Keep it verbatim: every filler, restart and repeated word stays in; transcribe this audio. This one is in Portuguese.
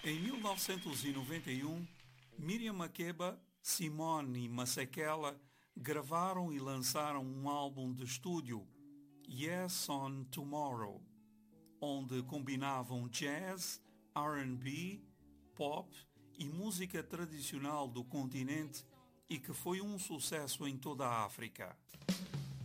Em mil novecentos e noventa e um, Miriam Makeba, Simone Masekela gravaram e lançaram um álbum de estúdio, Yes on Tomorrow, onde combinavam jazz, R and B, pop e música tradicional do continente e que foi um sucesso em toda a África.